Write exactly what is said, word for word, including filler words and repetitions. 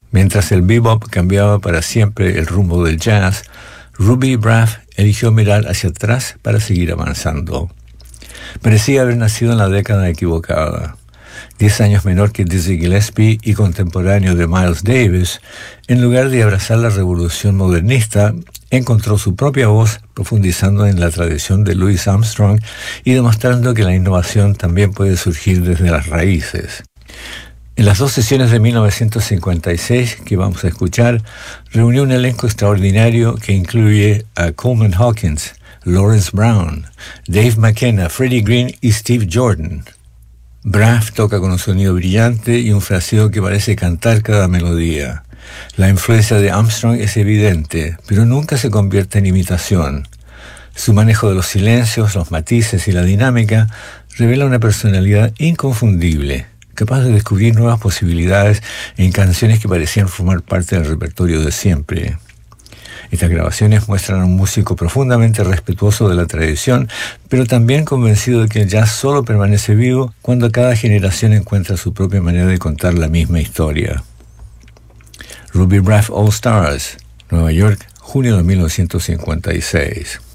Mientras el bebop cambiaba para siempre el rumbo del jazz, Ruby Braff eligió mirar hacia atrás para seguir avanzando. Parecía haber nacido en la década equivocada. Diez años menor que Dizzy Gillespie y contemporáneo de Miles Davis, en lugar de abrazar la revolución modernista, encontró su propia voz profundizando en la tradición de Louis Armstrong y demostrando que la innovación también puede surgir desde las raíces. En las dos sesiones de mil novecientos cincuenta y seis que vamos a escuchar, reunió un elenco extraordinario que incluye a Coleman Hawkins, Lawrence Brown, Dave McKenna, Freddie Green y Steve Jordan. Braff toca con un sonido brillante y un fraseo que parece cantar cada melodía. La influencia de Armstrong es evidente, pero nunca se convierte en imitación. Su manejo de los silencios, los matices y la dinámica revela una personalidad inconfundible, capaz de descubrir nuevas posibilidades en canciones que parecían formar parte del repertorio de siempre. Estas grabaciones muestran a un músico profundamente respetuoso de la tradición, pero también convencido de que el jazz solo permanece vivo cuando cada generación encuentra su propia manera de contar la misma historia. Ruby Braff All Stars, Nueva York, junio de mil novecientos cincuenta y seis.